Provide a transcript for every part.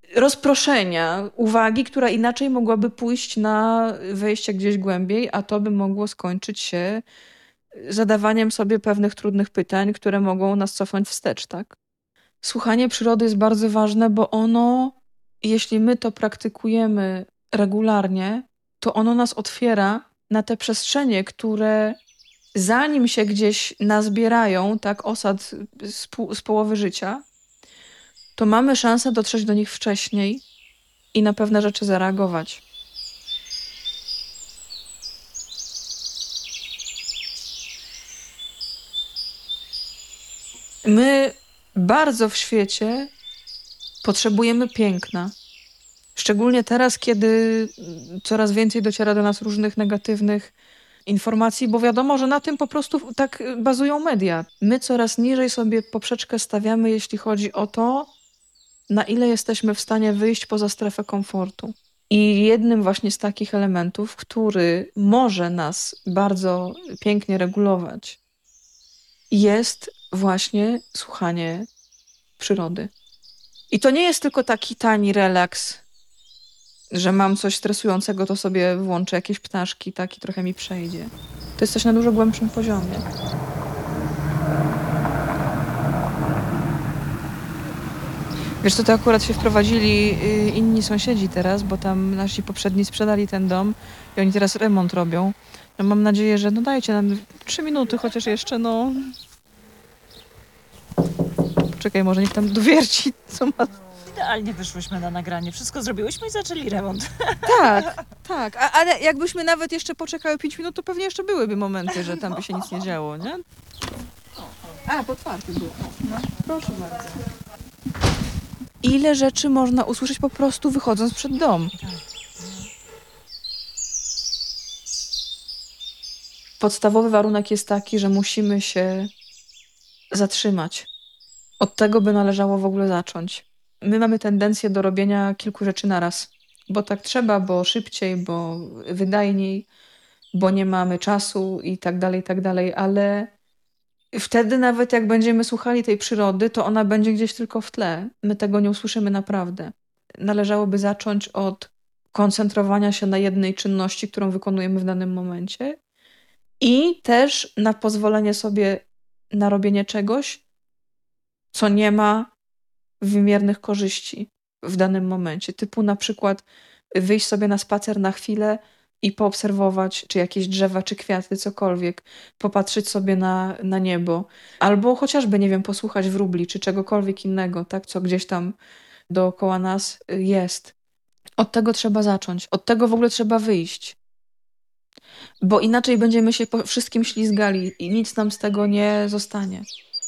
rozproszenia uwagi, która inaczej mogłaby pójść na wejście gdzieś głębiej, a to by mogło skończyć się zadawaniem sobie pewnych trudnych pytań, które mogą nas cofnąć wstecz, tak? Słuchanie przyrody jest bardzo ważne, bo ono, jeśli my to praktykujemy regularnie, to ono nas otwiera na te przestrzenie, które zanim się gdzieś nazbierają, tak, osad z połowy życia, to mamy szansę dotrzeć do nich wcześniej i na pewne rzeczy zareagować. My bardzo w świecie potrzebujemy piękna. Szczególnie teraz, kiedy coraz więcej dociera do nas różnych negatywnych informacji, bo wiadomo, że na tym po prostu tak bazują media. My coraz niżej sobie poprzeczkę stawiamy, jeśli chodzi o to, na ile jesteśmy w stanie wyjść poza strefę komfortu. I jednym właśnie z takich elementów, który może nas bardzo pięknie regulować, jest właśnie słuchanie przyrody. I to nie jest tylko taki tani relaks, że mam coś stresującego, to sobie włączę jakieś ptaszki, tak, i trochę mi przejdzie. To jest coś na dużo głębszym poziomie. Wiesz co, to akurat się wprowadzili inni sąsiedzi teraz, bo tam nasi poprzedni sprzedali ten dom i oni teraz remont robią. No mam nadzieję, że no dajcie nam 3 minuty chociaż jeszcze, no. Poczekaj, może niech tam dowierci, co ma. Idealnie wyszłyśmy na nagranie. Wszystko zrobiłyśmy i zaczęli remont. Tak, tak. Ale jakbyśmy nawet jeszcze poczekały 5 minut, to pewnie jeszcze byłyby momenty, że tam by się nic nie działo, nie? A, po otwarciu było. No, proszę bardzo. Ile rzeczy można usłyszeć po prostu wychodząc przed dom? Podstawowy warunek jest taki, że musimy się zatrzymać. Od tego by należało w ogóle zacząć. My mamy tendencję do robienia kilku rzeczy naraz, bo tak trzeba, bo szybciej, bo wydajniej, bo nie mamy czasu i tak dalej, ale wtedy nawet jak będziemy słuchali tej przyrody, to ona będzie gdzieś tylko w tle. My tego nie usłyszymy naprawdę. Należałoby zacząć od koncentrowania się na jednej czynności, którą wykonujemy w danym momencie i też na pozwolenie sobie na robienie czegoś, co nie ma wymiernych korzyści w danym momencie. Typu na przykład wyjść sobie na spacer na chwilę i poobserwować, czy jakieś drzewa, czy kwiaty, cokolwiek. Popatrzeć sobie na niebo. Albo chociażby, nie wiem, posłuchać wróbli, czy czegokolwiek innego, tak, co gdzieś tam dookoła nas jest. Od tego trzeba zacząć. Od tego w ogóle trzeba wyjść. Bo inaczej będziemy się po wszystkim ślizgali i nic nam z tego nie zostanie.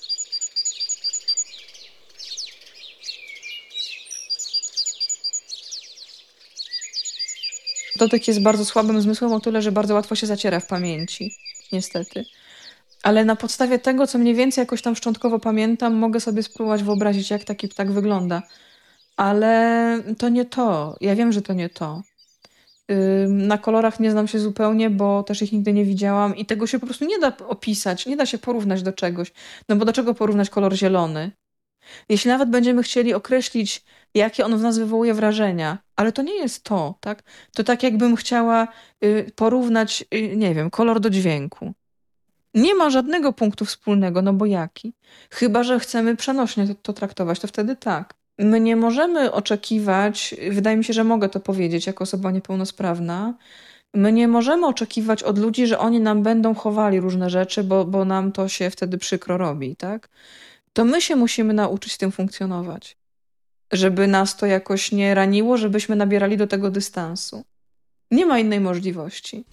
Dotyk jest bardzo słabym zmysłem o tyle, że bardzo łatwo się zaciera w pamięci. Niestety. Ale na podstawie tego, co mniej więcej jakoś tam szczątkowo pamiętam, mogę sobie spróbować wyobrazić, jak taki ptak wygląda. Ale to nie to. Ja wiem, że to nie to. Na kolorach nie znam się zupełnie, bo też ich nigdy nie widziałam i tego się po prostu nie da opisać, nie da się porównać do czegoś. No bo do czego porównać kolor zielony? Jeśli nawet będziemy chcieli określić, jakie on w nas wywołuje wrażenia, ale to nie jest to, tak? To tak jakbym chciała porównać, nie wiem, kolor do dźwięku. Nie ma żadnego punktu wspólnego, no bo jaki? Chyba że chcemy przenośnie to traktować, to wtedy tak. My nie możemy oczekiwać, wydaje mi się, że mogę to powiedzieć jako osoba niepełnosprawna, my nie możemy oczekiwać od ludzi, że oni nam będą chowali różne rzeczy, bo nam to się wtedy przykro robi, tak? To my się musimy nauczyć z tym funkcjonować. Żeby nas to jakoś nie raniło, żebyśmy nabierali do tego dystansu. Nie ma innej możliwości.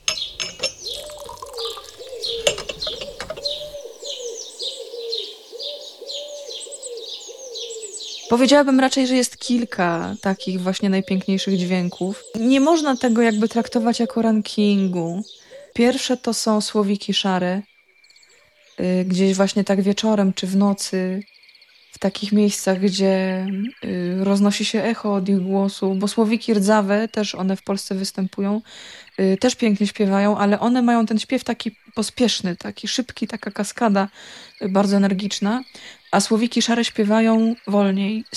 Powiedziałabym raczej, że jest kilka takich właśnie najpiękniejszych dźwięków. Nie można tego jakby traktować jako rankingu. Pierwsze to są słowiki szare. Gdzieś właśnie tak wieczorem czy w nocy, w takich miejscach, gdzie roznosi się echo od ich głosu, bo słowiki rdzawe, też one w Polsce występują, też pięknie śpiewają, ale one mają ten śpiew taki pospieszny, taki szybki, taka kaskada bardzo energiczna, a słowiki szare śpiewają wolniej,